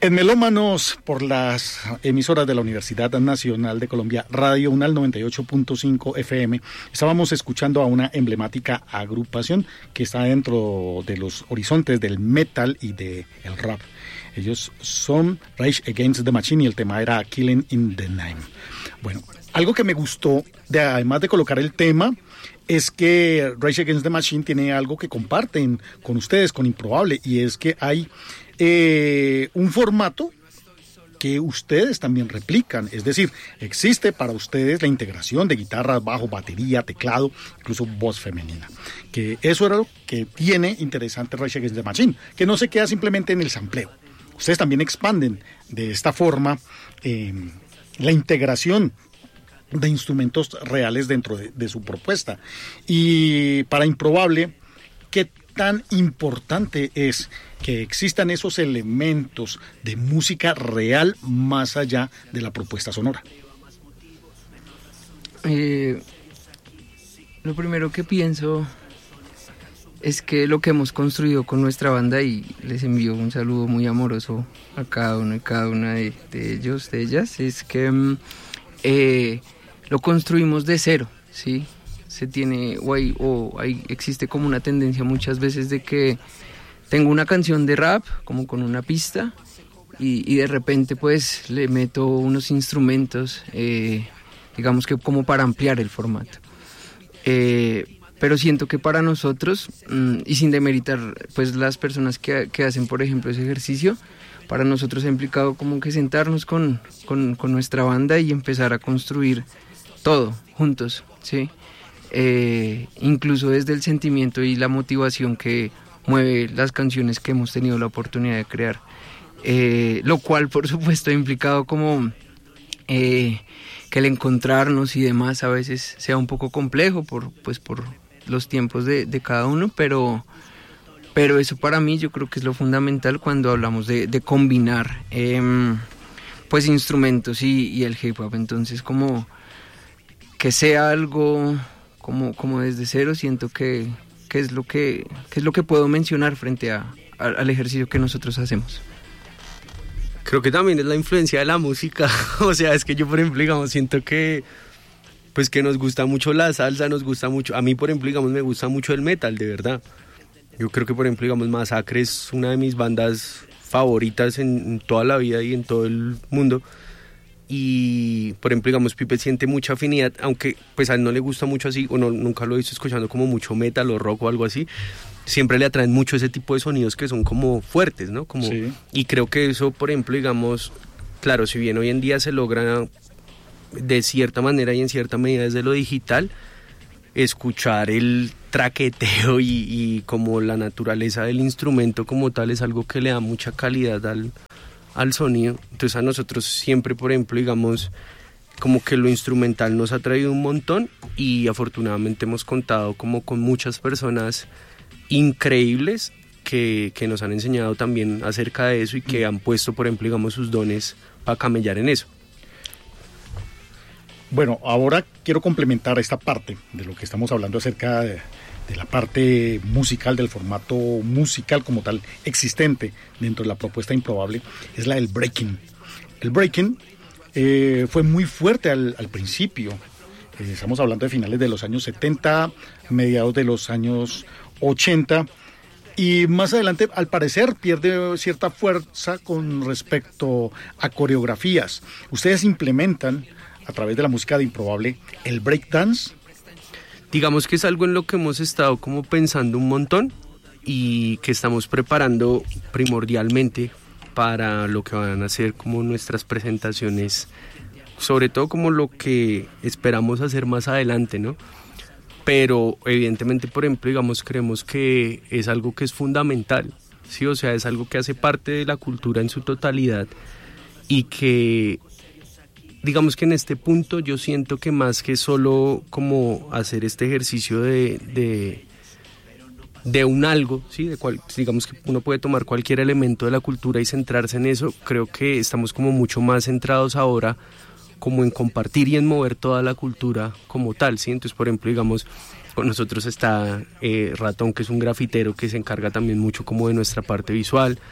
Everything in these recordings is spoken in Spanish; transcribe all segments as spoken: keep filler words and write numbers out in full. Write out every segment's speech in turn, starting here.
En Melómanos, por las emisoras de la Universidad Nacional de Colombia, Radio UNAL noventa y ocho punto cinco F M, estábamos escuchando a una emblemática agrupación que está dentro de los horizontes del metal y del rap. Ellos son Rage Against the Machine y el tema era Killing in the Name. Bueno, algo que me gustó, de, además de colocar el tema, es que Rage Against the Machine tiene algo que comparten con ustedes, con Improbable, y es que hay eh, un formato que ustedes también replican, es decir, existe para ustedes la integración de guitarra, bajo, batería, teclado, incluso voz femenina, que eso era lo que tiene interesante Rage Against the Machine, que no se queda simplemente en el sampleo. Ustedes también expanden de esta forma eh, la integración de instrumentos reales dentro de, de su propuesta. Y para Improbable, ¿qué tan importante es que existan esos elementos de música real más allá de la propuesta sonora? Eh, lo primero que pienso es que lo que hemos construido con nuestra banda, y les envío un saludo muy amoroso a cada uno y cada una de, de ellos, de ellas, es que eh, lo construimos de cero, ¿sí? Se tiene, o, hay, o hay, existe como una tendencia muchas veces de que tengo una canción de rap, como con una pista, y, y de repente pues le meto unos instrumentos, eh, digamos que como para ampliar el formato. Eh, pero siento que para nosotros, mmm, y sin demeritar pues las personas que, que hacen por ejemplo ese ejercicio, para nosotros ha implicado como que sentarnos con, con, con nuestra banda y empezar a construir todo juntos, ¿sí? Eh, incluso desde el sentimiento y la motivación que mueve las canciones que hemos tenido la oportunidad de crear, eh, lo cual por supuesto ha implicado como eh, que el encontrarnos y demás a veces sea un poco complejo por, pues, por los tiempos de, de cada uno, pero, pero eso para mí yo creo que es lo fundamental cuando hablamos de, de combinar eh, pues instrumentos y, y el hip hop. Entonces como que sea algo como, como desde cero, siento que, que, es lo que, que es lo que puedo mencionar frente a, a, al ejercicio que nosotros hacemos. Creo que también es la influencia de la música. O sea, es que yo, por ejemplo, digamos, siento que pues que nos gusta mucho la salsa, nos gusta mucho, a mí, por ejemplo, digamos, me gusta mucho el metal, de verdad. Yo creo que, por ejemplo, digamos, Masacre es una de mis bandas favoritas en, en toda la vida y en todo el mundo. Y, por ejemplo, digamos, Pipe siente mucha afinidad, aunque pues a él no le gusta mucho así, o no, nunca lo he visto escuchando como mucho metal o rock o algo así, siempre le atraen mucho ese tipo de sonidos que son como fuertes, ¿no? Como, sí. Y creo que eso, por ejemplo, digamos, claro, si bien hoy en día se logra de cierta manera y en cierta medida desde lo digital, escuchar el traqueteo y, y como la naturaleza del instrumento como tal es algo que le da mucha calidad al al sonido. Entonces a nosotros siempre, por ejemplo, digamos, como que lo instrumental nos ha traído un montón y afortunadamente hemos contado como con muchas personas increíbles que, que nos han enseñado también acerca de eso y que han puesto, por ejemplo, digamos, sus dones para camellar en eso. Bueno, ahora quiero complementar esta parte de lo que estamos hablando acerca de de la parte musical, del formato musical como tal existente dentro de la propuesta Improbable, es la del breaking. El breaking eh, fue muy fuerte al, al principio, eh, estamos hablando de finales de los años setenta, mediados de los años ochenta, y más adelante al parecer pierde cierta fuerza con respecto a coreografías. Ustedes implementan a través de la música de Improbable el breakdance. Digamos que es algo en lo que hemos estado como pensando un montón y que estamos preparando primordialmente para lo que van a ser como nuestras presentaciones, sobre todo como lo que esperamos hacer más adelante, ¿no? Pero evidentemente, por ejemplo, digamos, creemos que es algo que es fundamental, ¿sí? O sea, es algo que hace parte de la cultura en su totalidad y que digamos que en este punto yo siento que más que solo como hacer este ejercicio de, de, de un algo, ¿sí? De cual, digamos que uno puede tomar cualquier elemento de la cultura y centrarse en eso, creo que estamos como mucho más centrados ahora como en compartir y en mover toda la cultura como tal, ¿sí? Entonces, por ejemplo, digamos, con nosotros está eh, Ratón, que es un grafitero que se encarga también mucho como de nuestra parte visual.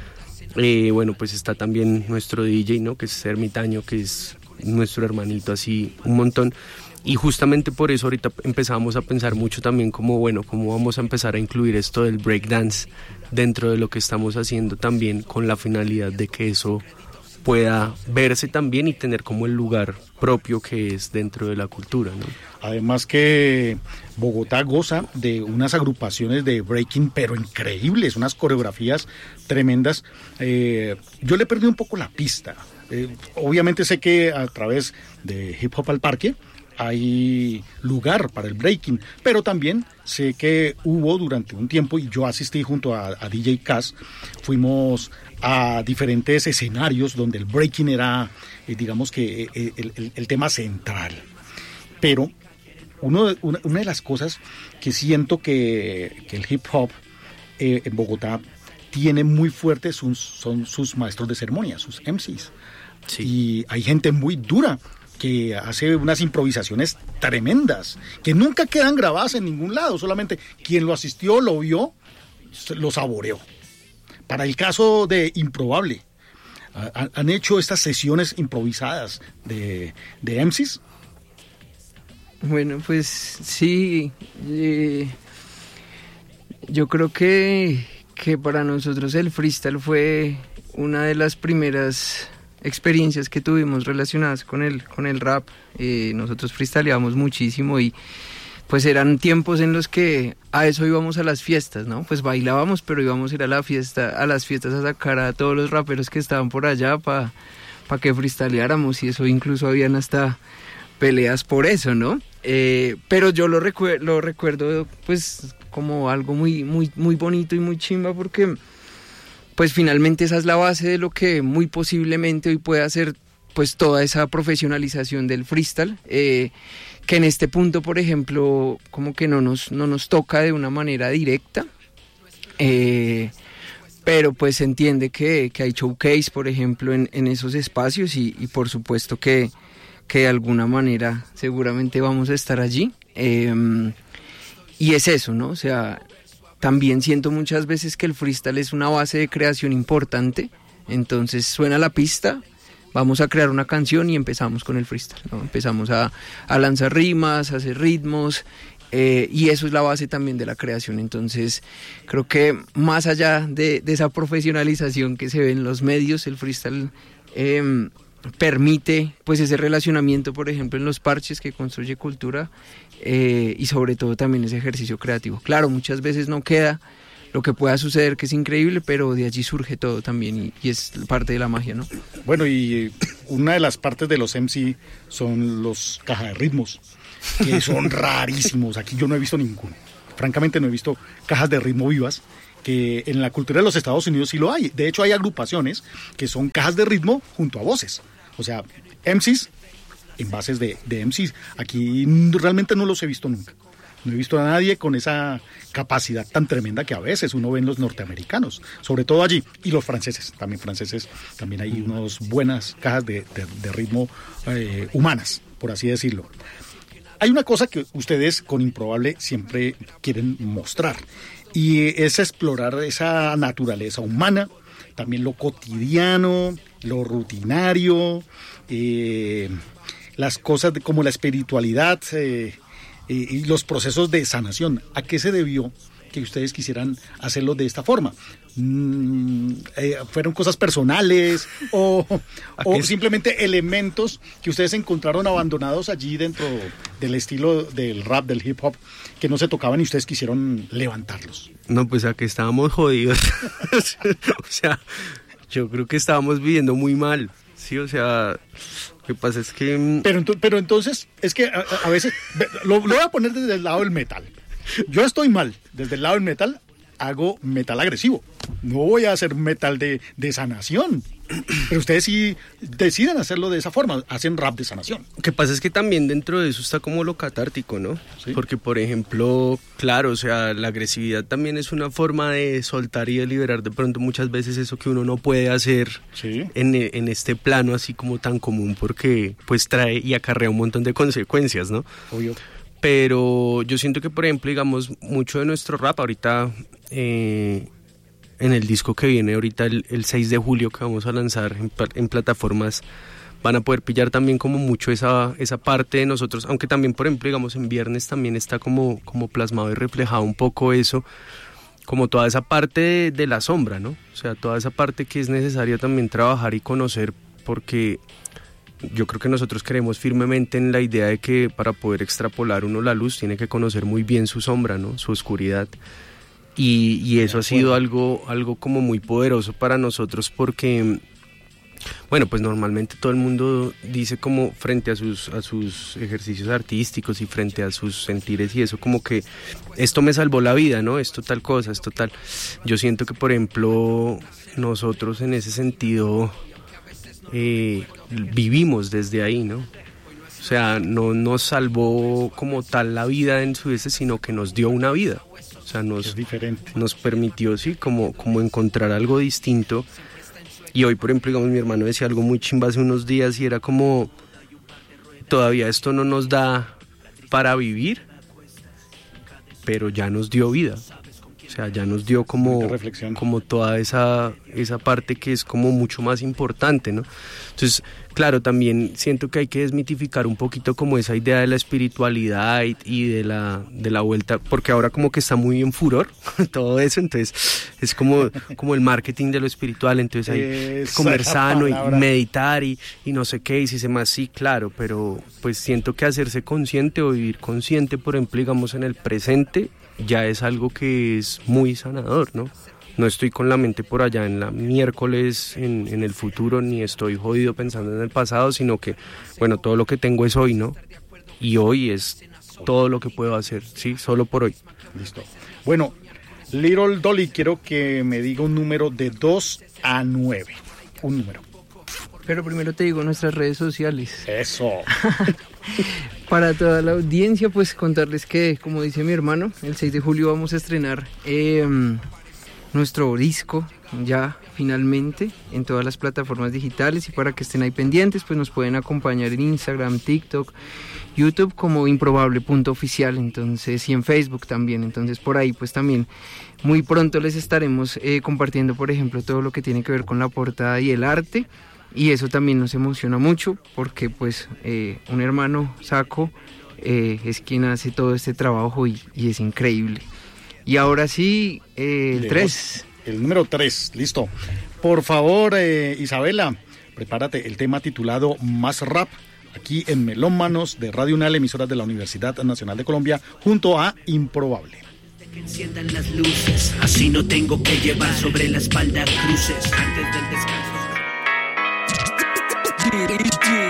Eh, bueno, pues está también nuestro D J, ¿no? Que es Ermitaño, que es nuestro hermanito, así un montón. Y justamente por eso ahorita empezamos a pensar mucho también como, bueno, cómo vamos a empezar a incluir esto del breakdance dentro de lo que estamos haciendo también, con la finalidad de que eso pueda verse también y tener como el lugar propio que es dentro de la cultura, ¿no? Además que Bogotá goza de unas agrupaciones de breaking pero increíbles, unas coreografías tremendas. Eh, yo le perdí un poco la pista. Eh, obviamente sé que a través de Hip Hop al Parque hay lugar para el breaking, pero también sé que hubo durante un tiempo, y yo asistí junto a, a D J Cass, fuimos a diferentes escenarios donde el breaking era, eh, digamos que eh, el, el, el tema central. Pero uno de, una, una de las cosas que siento que, que el hip hop eh, en Bogotá tiene muy fuerte son, son sus maestros de ceremonia, sus M Cs. Sí. Y hay gente muy dura que hace unas improvisaciones tremendas, que nunca quedan grabadas en ningún lado, solamente quien lo asistió, lo vio, lo saboreó. Para el caso de Improbable, ¿han hecho estas sesiones improvisadas de, de M Cs? Bueno, pues sí, eh, yo creo que, que para nosotros el freestyle fue una de las primeras experiencias que tuvimos relacionadas con el, con el rap. Eh, nosotros freestyleábamos muchísimo y pues eran tiempos en los que a eso íbamos a las fiestas, ¿no? Pues bailábamos, pero íbamos a ir a la fiesta, a las fiestas a sacar a todos los raperos que estaban por allá para pa que freestyleáramos, y eso incluso habían hasta peleas por eso, ¿no? Eh, pero yo lo, recuer- lo recuerdo pues como algo muy, muy, muy bonito y muy chimba, porque pues finalmente esa es la base de lo que muy posiblemente hoy puede hacer pues toda esa profesionalización del freestyle, eh, que en este punto, por ejemplo, como que no nos, no nos toca de una manera directa, eh, pero pues se entiende que, que hay showcase, por ejemplo, en, en esos espacios, y, y por supuesto que, que de alguna manera seguramente vamos a estar allí, eh, y es eso, ¿no? O sea, también siento muchas veces que el freestyle es una base de creación importante. Entonces suena la pista, vamos a crear una canción y empezamos con el freestyle, ¿no? Empezamos a, a lanzar rimas, a hacer ritmos, eh, y eso es la base también de la creación. Entonces creo que más allá de, de esa profesionalización que se ve en los medios, el freestyle eh, permite pues ese relacionamiento, por ejemplo, en los parches, que construye cultura, eh, y sobre todo también ese ejercicio creativo. Claro, muchas veces no queda lo que pueda suceder, que es increíble, pero de allí surge todo también, y, y es parte de la magia, ¿no? Bueno, y una de las partes de los M C son los caja de ritmos, que son rarísimos. Aquí yo no he visto ninguno. Francamente no he visto cajas de ritmo vivas, que en la cultura de los Estados Unidos sí lo hay. De hecho, hay agrupaciones que son cajas de ritmo junto a voces. O sea, M Cs en bases de, de M Cs. Aquí realmente no los he visto nunca. No he visto a nadie con esa capacidad tan tremenda que a veces uno ve en los norteamericanos, sobre todo allí, y los franceses, también franceses, también hay unas buenas cajas de, de, de ritmo eh, humanas, por así decirlo. Hay una cosa que ustedes con Improbable siempre quieren mostrar, y es explorar esa naturaleza humana, también lo cotidiano, lo rutinario, eh, las cosas de, como la espiritualidad, eh, y los procesos de sanación. ¿A qué se debió que ustedes quisieran hacerlo de esta forma? Mm, eh, ¿Fueron cosas personales o, o simplemente elementos que ustedes encontraron abandonados allí dentro del estilo del rap, del hip hop, que no se tocaban y ustedes quisieron levantarlos? No, pues a que estábamos jodidos. O sea, yo creo que estábamos viviendo muy mal. Sí, o sea, lo que pasa es que... Pero, pero entonces, es que a, a veces, lo, lo voy a poner desde el lado del metal. Yo estoy mal, desde el lado del metal hago metal agresivo. No voy a hacer metal de, de sanación. Pero ustedes sí deciden hacerlo de esa forma, hacen rap de sanación. Lo que pasa es que también dentro de eso está como lo catártico, ¿no? ¿Sí? Porque, por ejemplo, claro, o sea, la agresividad también es una forma de soltar y de liberar de pronto muchas veces eso que uno no puede hacer, ¿sí?, en, en este plano así como tan común, porque pues trae y acarrea un montón de consecuencias, ¿no? Obvio. Pero yo siento que, por ejemplo, digamos, mucho de nuestro rap ahorita... Eh, en el disco que viene ahorita el, el seis de julio que vamos a lanzar en, en plataformas, van a poder pillar también como mucho esa, esa parte de nosotros, aunque también, por ejemplo, digamos en Viernes también está como, como plasmado y reflejado un poco eso, como toda esa parte de, de la sombra, ¿no? O sea, toda esa parte que es necesaria también trabajar y conocer, porque yo creo que nosotros creemos firmemente en la idea de que para poder extrapolar uno la luz tiene que conocer muy bien su sombra, ¿no? Su oscuridad. Y, y eso ha sido algo, algo como muy poderoso para nosotros porque, bueno, pues normalmente todo el mundo dice como frente a sus, a sus ejercicios artísticos y frente a sus sentires y eso, como que esto me salvó la vida, ¿no? Esto tal cosa, esto tal. Yo siento que, por ejemplo, nosotros en ese sentido eh, vivimos desde ahí, ¿no? O sea, no nos salvó como tal la vida en su vez, sino que nos dio una vida. O sea, nos, nos permitió, sí, como, como encontrar algo distinto. Y hoy, por ejemplo, digamos, mi hermano decía algo muy chimba hace unos días y era como, todavía esto no nos da para vivir, pero ya nos dio vida. O sea, ya nos dio como, como toda esa, esa parte que es como mucho más importante, ¿no? Entonces, claro, también siento que hay que desmitificar un poquito como esa idea de la espiritualidad y, y de la de la vuelta, porque ahora como que está muy en furor todo eso, entonces es como, como el marketing de lo espiritual, entonces hay que comer sano y meditar y, y no sé qué, y si se más, sí, claro, pero pues siento que hacerse consciente o vivir consciente, por ejemplo, digamos en el presente, ya es algo que es muy sanador, ¿no? No estoy con la mente por allá en la miércoles, en, en el futuro, ni estoy jodido pensando en el pasado, sino que, bueno, todo lo que tengo es hoy, ¿no? Y hoy es todo lo que puedo hacer, ¿sí? Solo por hoy. Listo. Bueno, Little Dolly, quiero que me diga un número de dos a nueve. Un número. Pero primero te digo nuestras redes sociales. Eso. Para toda la audiencia, pues contarles que, como dice mi hermano, el seis de julio vamos a estrenar eh, nuestro disco ya finalmente en todas las plataformas digitales, y para que estén ahí pendientes, pues nos pueden acompañar en Instagram, TikTok, YouTube como improbable punto oficial, entonces, y en Facebook también. Entonces por ahí pues también muy pronto les estaremos eh, compartiendo, por ejemplo, todo lo que tiene que ver con la portada y el arte. Y eso también nos emociona mucho porque pues eh, un hermano, Saco, eh, es quien hace todo este trabajo y, y es increíble. Y ahora sí, eh, el tres. El número tres, listo. Por favor, eh, Isabela, prepárate el tema titulado Más Rap, aquí en Melómanos de Radio Unal, emisoras de la Universidad Nacional de Colombia, junto a Improbable. Que enciendan las luces, así no tengo que llevar sobre la espalda cruces antes del descanso.